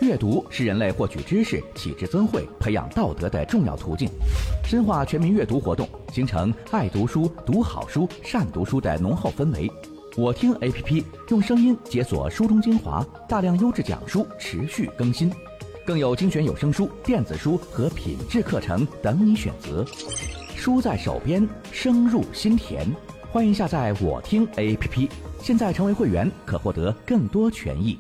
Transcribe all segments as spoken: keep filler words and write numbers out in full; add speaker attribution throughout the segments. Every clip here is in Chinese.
Speaker 1: 阅读是人类获取知识、启智增慧、培养道德的重要途径。深化全民阅读活动，形成爱读书、读好书、善读书的浓厚氛围。我听 A P P 用声音解锁书中精华，大量优质讲书持续更新，更有精选有声书、电子书和品质课程等你选择。书在手边，声入心田。欢迎下载我听 A P P， 现在成为会员可获得更多权益。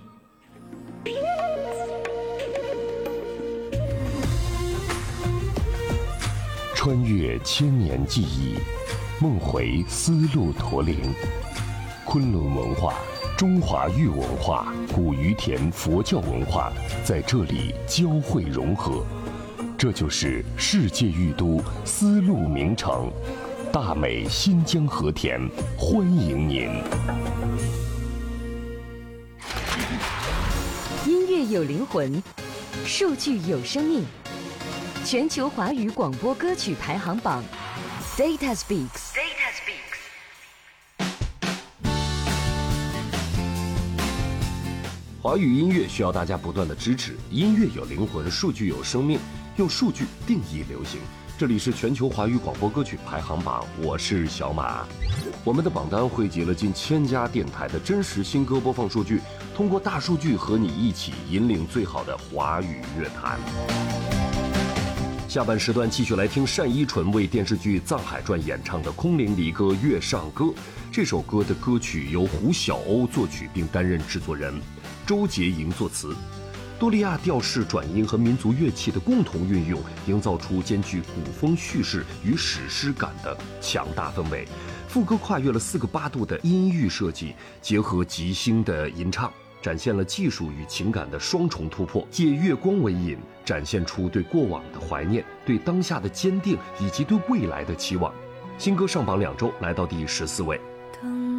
Speaker 2: 穿越千年记忆，梦回丝路驼铃。昆仑文化、中华玉文化、古于田佛教文化在这里交汇融合，这就是世界玉都丝路名城大美新疆和田，欢迎您。
Speaker 3: 音乐有灵魂，数据有生命。全球华语广播歌曲排行榜 Data Speaks。Data Speaks。
Speaker 4: 华语音乐需要大家不断的支持，音乐有灵魂，数据有生命，用数据定义流行。这里是全球华语广播歌曲排行榜，我是小马。我们的榜单汇集了近千家电台的真实新歌播放数据，通过大数据和你一起引领最好的华语乐坛。下半时段继续来听单依纯为电视剧《藏海传》演唱的空灵离歌《月上歌》。这首歌的歌曲由胡小欧作曲并担任制作人，周洁莹作词。多利亚调式转音和民族乐器的共同运用，营造出兼具古风叙事与史诗感的强大氛围。副歌跨越了四个八度的音域设计，结合即兴的吟唱，展现了技术与情感的双重突破。借月光为引，展现出对过往的怀念、对当下的坚定以及对未来的期望。新歌上榜两周，来到第十四位。
Speaker 5: 当